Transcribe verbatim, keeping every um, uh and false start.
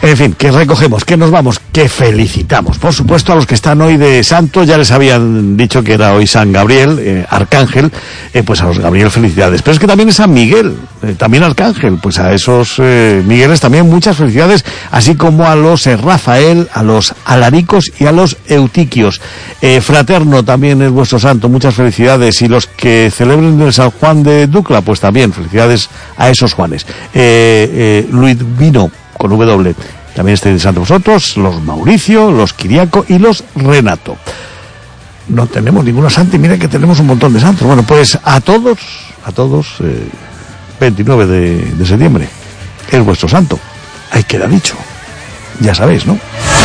En fin, que recogemos, que nos vamos, que felicitamos, por supuesto, a los que están hoy de santo. Ya les habían dicho que era hoy San Gabriel, eh, Arcángel, eh, pues a los Gabriel felicidades. Pero es que también es San Miguel, eh, también Arcángel, pues a esos eh, Migueles también muchas felicidades, así como a los eh, Rafael, a los Alaricos y a los Eutiquios. Eh, fraterno también es vuestro santo, muchas felicidades. Y los que celebren el San Juan de Ducla, pues también felicidades a esos Juanes. Eh, eh, Luis Vino, con W, también estéis de santo vosotros, los Mauricio, los Kiriaco y los Renato. No tenemos ninguna santa y mira que tenemos un montón de santos. Bueno, pues a todos, a todos, eh, veintinueve de septiembre es vuestro santo. Ahí queda dicho. Ya sabéis, ¿no?